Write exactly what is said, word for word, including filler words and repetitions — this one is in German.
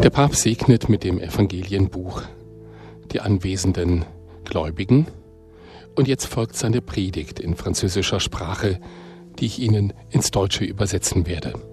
Der Papst segnet mit dem Evangelienbuch die anwesenden Gläubigen. Und jetzt folgt seine Predigt in französischer Sprache, die ich Ihnen ins Deutsche übersetzen werde.